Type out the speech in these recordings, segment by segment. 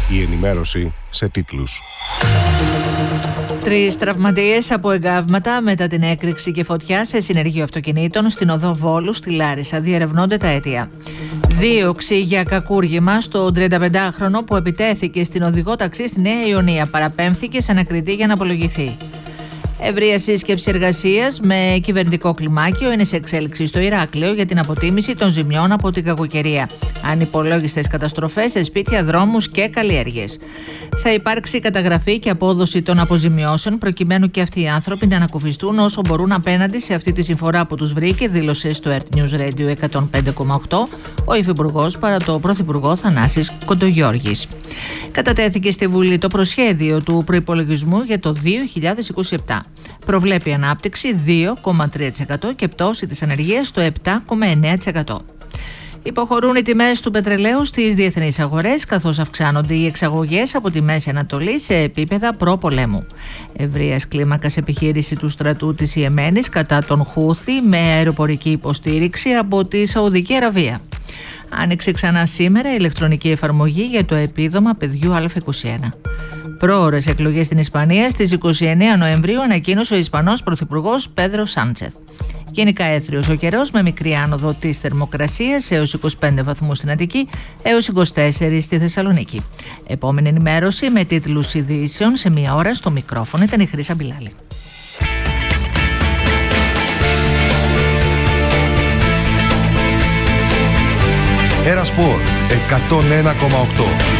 Η ενημέρωση σε τίτλους. 3 τραυματίες από εγκάβματα μετά την έκρηξη και φωτιά σε συνεργείο αυτοκινήτων στην οδό Βόλου στη Λάρισα. Διερευνώνται τα αίτια. Δίωξη για κακούργημα στον 35χρονο που επιτέθηκε στην οδηγό ταξί στη Νέα Ιωνία. Παραπέμφθηκε σε ανακριτή για να απολογηθεί. Ευρεία σύσκεψη εργασίας με κυβερνητικό κλιμάκιο είναι σε εξέλιξη στο Ηράκλειο για την αποτίμηση των ζημιών από την κακοκαιρία. Ανυπολόγιστες καταστροφές σε σπίτια, δρόμους και καλλιέργειες. Θα υπάρξει καταγραφή και απόδοση των αποζημιώσεων προκειμένου και αυτοί οι άνθρωποι να ανακουφιστούν όσο μπορούν απέναντι σε αυτή τη συμφορά που τους βρήκε, δήλωσε στο Earth News Radio 105,8 ο Υφυπουργός παρά το Πρωθυπουργό Θανάσης Κοντογιώργης. Κατατέθηκε στη Βουλή το προσχέδιο του προϋπολογισμού για το 2027. Προβλέπει ανάπτυξη 2,3% και πτώση της ανεργίας στο 7,9%. Υποχωρούν οι τιμές του πετρελαίου στις διεθνείς αγορές, καθώς αυξάνονται οι εξαγωγές από τη Μέση Ανατολή σε επίπεδα προ-πολέμου. Ευρείας κλίμακας επιχείρηση του στρατού της Ιεμένης κατά τον Χούθη με αεροπορική υποστήριξη από τη Σαουδική Αραβία. Άνοιξε ξανά σήμερα η ηλεκτρονική εφαρμογή για το επίδομα παιδιού Α21. Πρόωρες εκλογές στην Ισπανία στις 29 Νοεμβρίου ανακοίνωσε ο Ισπανός Πρωθυπουργός Πέδρο Σάντσεθ. Γενικά έθριος ο καιρός με μικρή άνοδο της θερμοκρασίας έως 25 βαθμούς στην Αττική έως 24 στη Θεσσαλονίκη. Επόμενη ενημέρωση με τίτλους ειδήσεων σε μία ώρα. Στο μικρόφωνο ήταν η Χρύσα Μπιλάλη. Ένα Σπορ 101,8.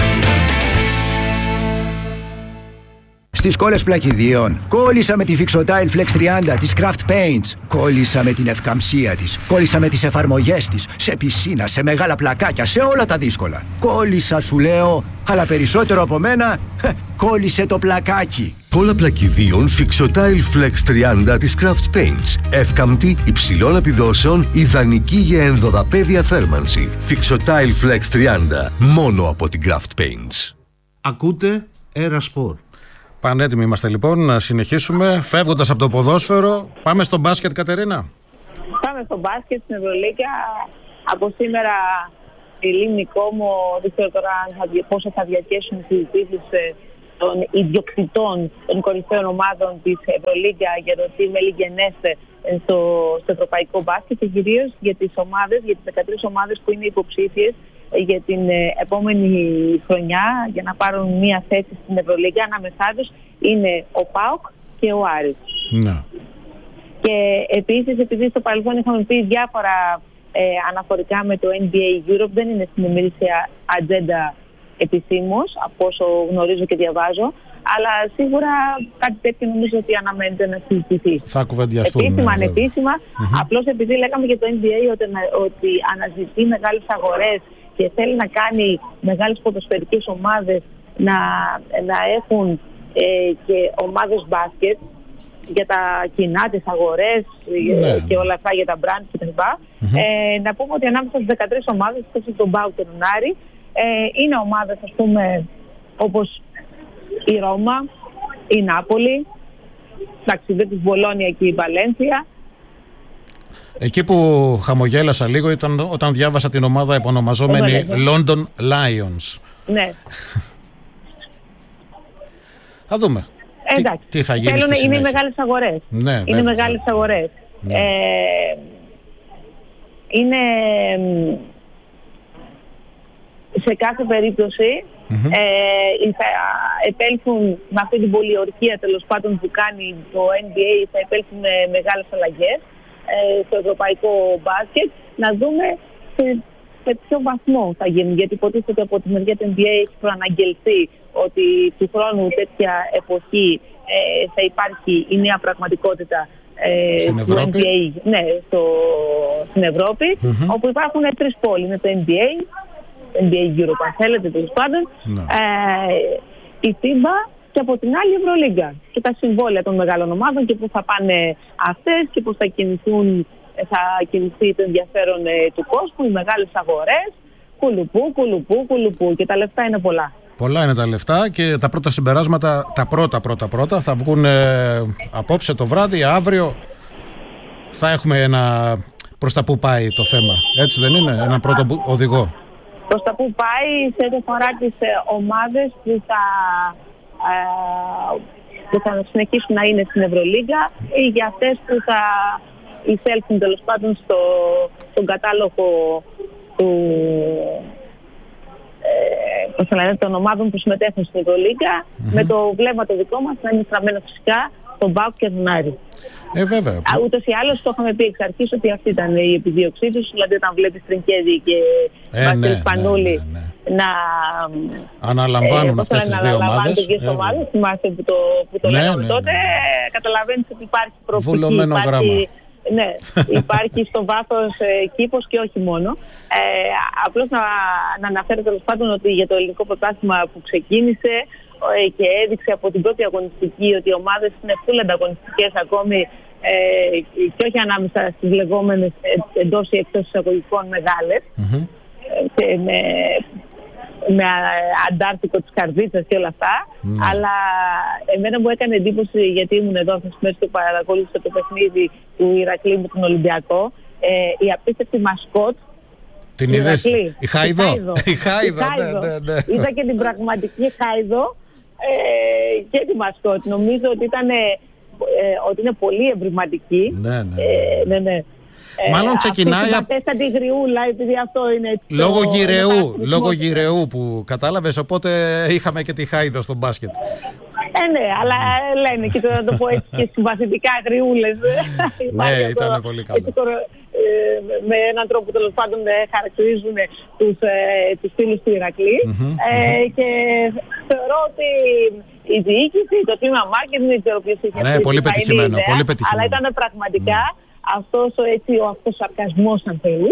Στις κόλλες πλακιδίων, κόλλησα με τη Fixotile Flex 30 της Craft Paints. Κόλλησα με την ευκαμψία της. Κόλλησα με τις εφαρμογές της. Σε πισίνα, σε μεγάλα πλακάκια, σε όλα τα δύσκολα. Κόλλησα σου λέω, αλλά περισσότερο από μένα, κόλλησε το πλακάκι. Κόλλα πλακιδίων Fixotile Flex 30 της Craft Paints. Εύκαμπτη, υψηλών επιδόσεων, ιδανική για ενδοδαπέδια θέρμανση. Fixotile Flex 30, μόνο από την Craft Paints. Ακούτε Ένα Σπορ. Πανέτοιμοι είμαστε λοιπόν να συνεχίσουμε. Φεύγοντας από το ποδόσφαιρο, πάμε στο μπάσκετ, Κατερίνα. Πάμε στο μπάσκετ στην Ευρωλίγκα. Από σήμερα η Λίμνη Κόμο, δεν ξέρω τώρα πόσο θα διαρκέσουν οι συζητήσεις των ιδιοκτητών των κορυφαίων ομάδων της Ευρωλίγκα για το τι μέλη γενέστε στο ευρωπαϊκό μπάσκετ και κυρίως για τις ομάδες, για τις 13 ομάδες που είναι υποψήφιες για την επόμενη χρονιά για να πάρουν μία θέση στην Ευρωλίγκα. Ανάμεσά τους είναι ο ΠΑΟΚ και ο Άρης. Ναι. Και επίσης, επειδή στο παρελθόν είχαμε πει διάφορα αναφορικά με το NBA Europe, δεν είναι στην ημερήσια ατζέντα επισήμως, από όσο γνωρίζω και διαβάζω, αλλά σίγουρα κάτι τέτοιο νομίζω ότι αναμένεται να συζητηθεί. Θα κουβεντιαστούν. Επίσημα, ανεπίσημα. Απλώς επειδή λέγαμε για το NBA ότι αναζητεί μεγάλες αγορές και θέλει να κάνει μεγάλες ποδοσφαιρικές ομάδες να έχουν και ομάδες μπάσκετ για τα κοινά, τις αγορές και όλα αυτά για τα brands κτλ. Να πούμε ότι ανάμεσα στις 13 ομάδες, όπως τον ΠΑΟΚ και τον Άρη, είναι ομάδες ας πούμε όπως η Ρώμα, η Νάπολη, εντάξει, δεν της Μπολόνια και η Βαλένθια. Εκεί που χαμογέλασα λίγο ήταν όταν διάβασα την ομάδα επωνομαζόμενη London Lions. Ναι. Θα δούμε. Τι θα γίνει στη συνέχεια. Είναι μεγάλες αγορές. Ναι, είναι μεγάλες αγορές. Ναι. Είναι σε κάθε περίπτωση θα επέλθουν με αυτή την πολιορκία τέλος πάντων που κάνει το NBA, θα επέλθουν μεγάλες αλλαγές στο ευρωπαϊκό μπάσκετ. Να δούμε σε ποιο βαθμό θα γίνουν, γιατί υποτίθεται από τη μεριά του NBA έχει προαναγγελθεί ότι του χρόνου τέτοια εποχή θα υπάρχει η νέα πραγματικότητα του NBA, ναι, στην Ευρώπη, όπου υπάρχουν 3 πόλεις, είναι το NBA Europe, αν θέλετε, τέλος πάντων, η FIBA και από την άλλη Ευρωλίγκα. Και τα συμβόλαια των μεγάλων ομάδων και πού θα πάνε αυτές και πώς θα κινηθεί το ενδιαφέρον του κόσμου, οι μεγάλες αγορές, κουλουπού και τα λεφτά είναι πολλά. Πολλά είναι τα λεφτά και τα πρώτα συμπεράσματα, τα πρώτα θα βγουν απόψε το βράδυ, αύριο θα έχουμε ένα προς τα που πάει το θέμα. Έτσι δεν είναι, ένα πρώτο οδηγό. προς τα που πάει σε ό,τι αφορά τις ομάδες που θα συνεχίσουν να είναι στην Ευρωλίγκα ή για αυτές που θα εισέλθουν τέλος πάντων στον κατάλογο των ομάδων που συμμετέχουν στην Ευρωλίγκα, με το βλέμμα το δικό μας να είναι στραμμένο φυσικά στον ΠΑΟΚ και τον Άρη. Βέβαια. Ούτως ή άλλως το είχαμε πει εξ αρχής ότι αυτή ήταν η επιδίωξή τους. Δηλαδή, όταν βλέπεις Τρινκέδη και Βασίλη Σπανούλη να αναλαμβάνουν αυτές τις δύο ομάδες. Θυμάστε που το λέγαμε τότε. Καταλαβαίνεις ότι υπάρχει προοπτική. Ναι, υπάρχει στο βάθος κήπος και όχι μόνο. Απλώς να αναφέρω τέλος πάντων ότι για το ελληνικό πρωτάθλημα που ξεκίνησε και έδειξε από την πρώτη αγωνιστική ότι οι ομάδες είναι full ανταγωνιστικές ακόμη και όχι ανάμεσα στις λεγόμενες εντός ή εκτός εισαγωγικών μεγάλες και με αντάρτικο της καρδίτσας και όλα αυτά. Αλλά εμένα μου έκανε εντύπωση, γιατί ήμουν εδώ αυτές τις μέρες και παρακολούθησα το παιχνίδι του Ηρακλή με τον Ολυμπιακό, η απίστευτη μασκότ. Την είδες? Η Χάιδο. Ναι. Είδα και την πραγματική Χάιδο και τη μασκότ. Νομίζω ότι είναι πολύ ευρηματική. Ναι. Μάλλον ξεκινάει από τη γριούλα, επειδή αυτό είναι έτσι. Λόγω γυρεού που κατάλαβες, οπότε είχαμε και τη Χάιδο στο μπάσκετ. Ναι, αλλά λένε και να το πω έτσι και συμπαθητικά γριούλες. Ναι, ήταν πολύ καλό. Με έναν τρόπο τέλος πάντων χαρακτηρίζουν τους φίλους του Ηρακλή. Και θεωρώ ότι η διοίκηση, το τμήμα marketing, δεν ξέρω ποιος είχε αυτή. Ναι, πολύ πετυχημένο. Αλλά ήταν πραγματικά αυτός ο αυτοσαρκασμός, αν θέλει,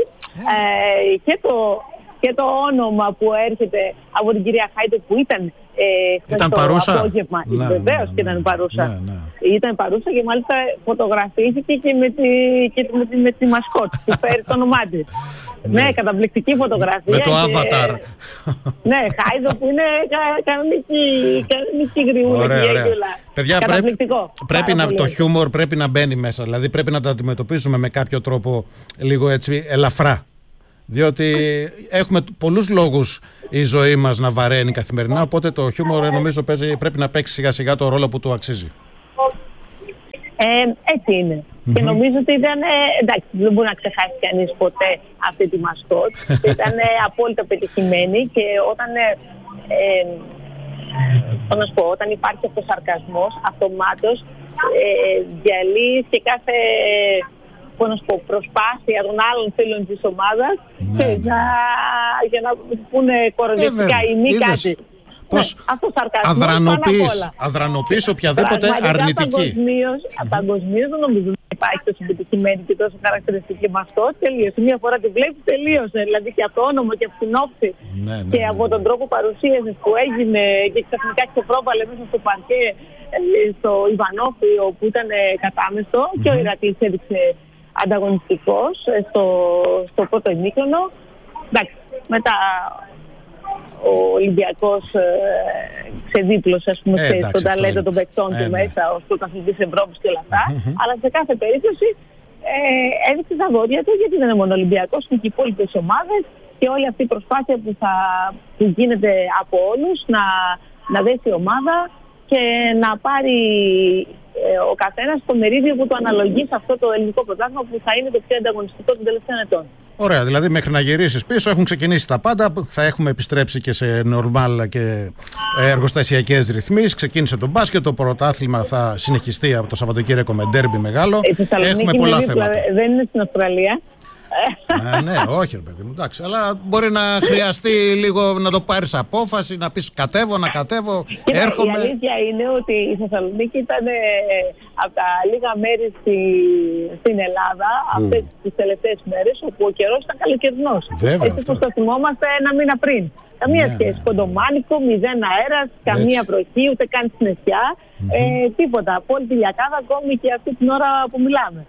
και το όνομα που έρχεται από την κυρία Χάιντο, που ήταν παρούσα. Το απόγευμα. Βεβαίως και ήταν παρούσα. Ήταν παρούσα και μάλιστα φωτογραφήθηκε και με τη μασκότ που φέρει το όνομά της. Ναι, καταπληκτική φωτογραφία. Με το avatar. Ναι, Χάιντο που είναι κανονική γριούλα. Ωραία. Παιδιά, το χιούμορ πρέπει να μπαίνει μέσα. Δηλαδή πρέπει να το αντιμετωπίζουμε με κάποιο τρόπο λίγο έτσι ελαφρά. Διότι έχουμε πολλούς λόγους η ζωή μας να βαραίνει καθημερινά, οπότε το χιούμορ νομίζω πρέπει να παίξει σιγά σιγά το ρόλο που του αξίζει. Έτσι είναι. Και νομίζω ότι ήταν, εντάξει, δεν μπορεί να ξεχάσει κανείς ποτέ αυτή τη μασκότ. Ήταν απόλυτα πετυχημένη και όταν υπάρχει αυτός ο σαρκασμός, αυτομάτως διαλύει και κάθε προσπάθεια των άλλων φίλων της ομάδας για να πούνε κοροϊδευτικά ή μη κάτι. Πώς αδρανοποιείς οποιαδήποτε αρνητική. Παγκοσμίως δεν νομίζω να υπάρχει τόσο επιτυχημένη και τόσο χαρακτηριστική μασκότ. Τελείωσε. Μία φορά τη βλέπεις, τελείωσε. Δηλαδή και από το όνομα και από την όψη και από τον τρόπο παρουσίασης που έγινε και ξαφνικά ξεπρόβαλε μέσα στο παρκέ στο Ιβανόφιο που ήταν κατάμεστο και ο Ηρακλής έδειξε ανταγωνιστικός στο πρώτο ημίχρονο. Εντάξει, μετά ο Ολυμπιακός ξεδίπλωσε στο ταλέντο των παικτών του μέσα ως πρωταθλητής Ευρώπης και όλα αυτά. Αλλά σε κάθε περίπτωση έδειξε τα δόντια του, γιατί δεν είναι μόνο ο Ολυμπιακός, και οι υπόλοιπες ομάδες και όλη αυτή η προσπάθεια που γίνεται από όλους να δέσει η ομάδα και να πάρει ο καθένας το μερίδιο που το αναλογεί σε αυτό το ελληνικό πρωτάθλημα που θα είναι το πιο ανταγωνιστικό των τελευταίων ετών. Ωραία, δηλαδή μέχρι να γυρίσεις πίσω έχουν ξεκινήσει τα πάντα, θα έχουμε επιστρέψει και σε νορμάλ και εργοστασιακές ρυθμίσεις. Ξεκίνησε το μπάσκετ, το πρωτάθλημα θα συνεχιστεί από το Σαββατοκύριακο με ντέρμπι μεγάλο. Έχουμε πολλά θέματα. Δεν είναι στην Αυστραλία. Ναι, όχι ρε παιδί μου, εντάξει, αλλά μπορεί να χρειαστεί λίγο να το πάρεις απόφαση, να πεις κατέβω, έρχομαι. Η αλήθεια είναι ότι η Θεσσαλονίκη ήταν από τα λίγα μέρη στην Ελλάδα αυτές τις τελευταίες μέρες όπου ο καιρός ήταν καλοκαιρινός. Έτσι όπως το θυμόμαστε ένα μήνα πριν. Καμία σχέση, κοντομάνικο, 0 αέρας, καμία βροχή, ούτε καν συννεφιά, τίποτα. Απόλυτη λιακάδα ακόμη και αυτή την ώρα που μιλάμε.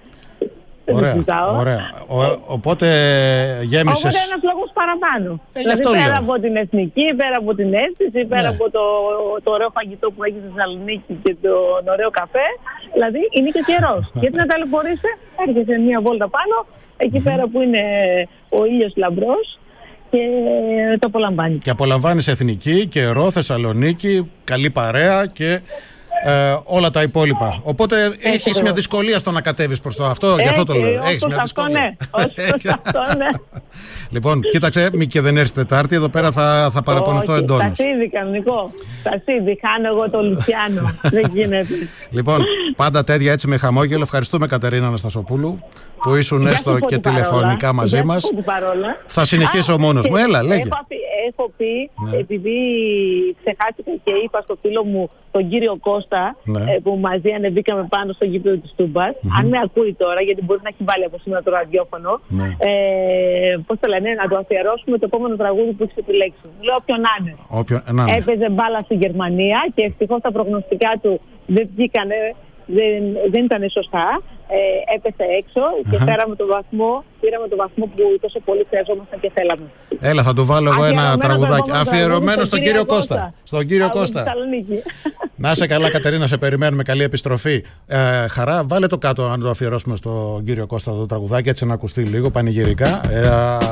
Ωραία. Οπότε γέμισες. Οπότε ένας λόγος παραπάνω. Δηλαδή πέρα από την εθνική, πέρα από την αίσθηση, πέρα από το ωραίο φαγητό που έχει στη Θεσσαλονίκη και τον ωραίο καφέ, δηλαδή είναι και καιρός. Γιατί να ταλαιπωρείσαι, έρχεσαι μία βόλτα πάνω, εκεί πέρα που είναι ο ήλιος λαμπρός και το απολαμβάνει. Και απολαμβάνεις Εθνική, Καιρό, Θεσσαλονίκη, καλή παρέα και όλα τα υπόλοιπα. Οπότε έχεις μια δυσκολία στο να κατέβεις προς το αυτό, γι' αυτό το λέω. Έχεις μια δυσκολία. Ναι. Λοιπόν, κοίταξε, μη και δεν έρθει Τετάρτη, εδώ πέρα θα παραπονηθώ εντόνως. Ταξίδι κανονικό. Ταξίδι, χάνω εγώ το Λουτσιάνο. Δεν γίνεται. Λοιπόν, πάντα τέτοια έτσι με χαμόγελο. Ευχαριστούμε, Κατερίνα Αναστασοπούλου, που ήσουν έστω και τηλεφωνικά μαζί μας. Θα συνεχίσω μόνος μου. Έλα, λέγε. Έχω πει, επειδή ξεχάστηκα και είπα στο φίλο μου τον κύριο Κώστα, που μαζί ανεβήκαμε πάνω στο γήπεδο της Τούμπας, αν με ακούει τώρα, γιατί μπορεί να έχει βάλει από σήμερα το ραδιόφωνο, πώς το λένε, να το αφιερώσουμε το επόμενο τραγούδι που έχεις επιλέξει. Λέω όποιον να είναι. Έπαιζε μπάλα στη Γερμανία και ευτυχώς τα προγνωστικά του δεν βγήκανε, δεν ήταν σωστά. Έπεσε έξω και πήραμε το βαθμό που τόσο πολύ χρειαζόμασταν και θέλαμε. Έλα, θα του βάλω εγώ ένα τραγουδάκι αφιερωμένο στον κύριο Κώστα. Στον κύριο Κώστα. Να είσαι καλά, Κατερίνα, σε περιμένουμε. Καλή επιστροφή. Χαρά, βάλε το κάτω αν το αφιερώσουμε στον κύριο Κώστα το τραγουδάκι, έτσι να ακουστεί λίγο πανηγυρικά.